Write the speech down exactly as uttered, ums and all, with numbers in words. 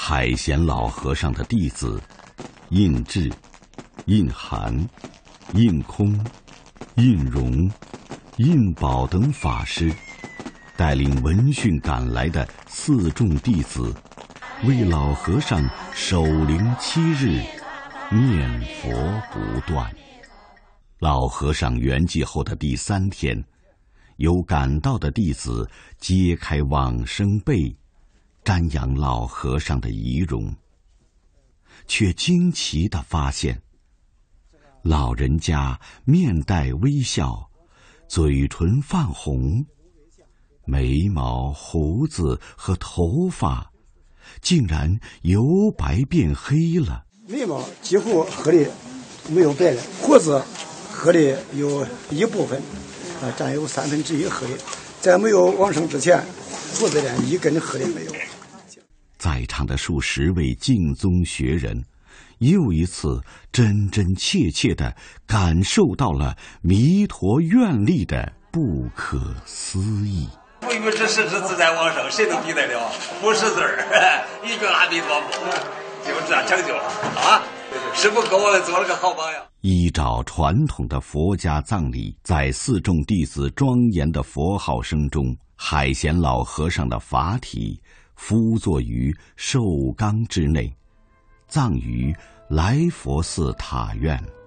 海贤老和尚的弟子印智、印涵、印空、印容、印宝等法师，带领闻讯赶来的四众弟子，为老和尚守灵七日，念佛不断。老和尚圆寂后的第三天，有赶到的弟子揭开往生被，瞻仰老和尚的遗容，却惊奇地发现，老人家面带微笑，嘴唇泛红，眉毛、胡子和头发竟然由白变黑了。 眉毛几乎黑的没有白了，胡子黑的有一部分，啊，占有三分之一黑。在没有往生之前，胡子连一根黑的没有。 在场的数十位净宗学人，又一次真真切切地感受到了弥陀愿力的不可思议。 不与之世之自在往生，谁能比得了？不识字儿，一个阿弥陀佛，就这样成就了啊！师父给我们做了个好榜样。 依照传统的佛家葬礼，在四众弟子庄严的佛号声中，海贤老和尚的法体敷坐于寿缸之内，葬于来佛寺塔院。